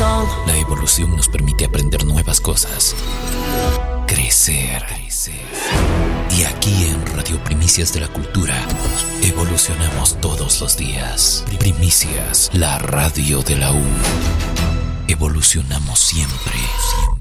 La evolución nos permite aprender nuevas cosas, crecer. Y aquí en Radio Primicias de la Cultura, evolucionamos todos los días. Primicias, la radio de la U. Evolucionamos siempre.